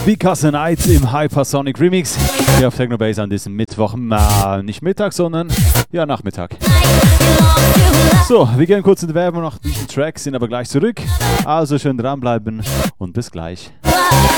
Because the Night im Hypersonic Remix hier auf Technobase an diesem Mittwoch, nicht Mittag, sondern ja Nachmittag. So, wir gehen kurz in die Werbung nach diesen Tracks, sind aber gleich zurück. Also schön dranbleiben und bis gleich.